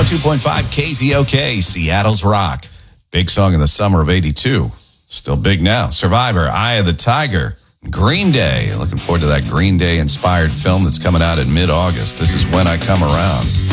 102.5 KZOK, Seattle's Rock. Big song in the summer of 82. Still big now. Survivor, Eye of the Tiger. Green Day. Looking forward to that Green Day-inspired film that's coming out in mid-August. This is When I Come Around.